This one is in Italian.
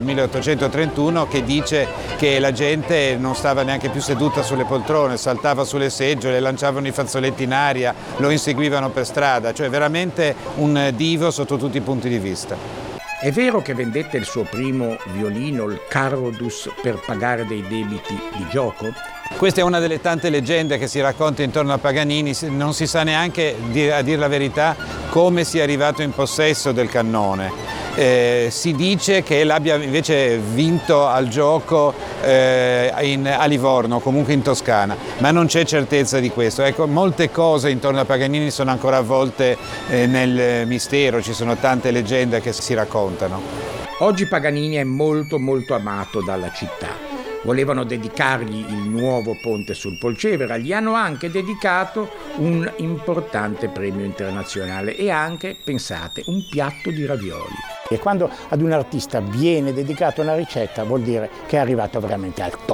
1831, che dice che la gente non stava neanche più seduta sulle poltrone, saltava sulle seggiole, lanciavano i fazzoletti in aria, lo inseguivano per strada, cioè veramente un divo sotto tutti i punti di vista. È vero che vendette il suo primo violino, il Carrodus, per pagare dei debiti di gioco? Questa è una delle tante leggende che si racconta intorno a Paganini, non si sa neanche, a dire la verità, come sia arrivato in possesso del cannone. Si dice che l'abbia invece vinto al gioco a Livorno, comunque in Toscana, ma non c'è certezza di questo. Ecco, molte cose intorno a Paganini sono ancora avvolte nel mistero, ci sono tante leggende che si raccontano. Oggi Paganini è molto amato dalla città. Volevano dedicargli il nuovo ponte sul Polcevera, gli hanno anche dedicato un importante premio internazionale e anche, pensate, un piatto di ravioli. E quando ad un artista viene dedicata una ricetta vuol dire che è arrivato veramente al top.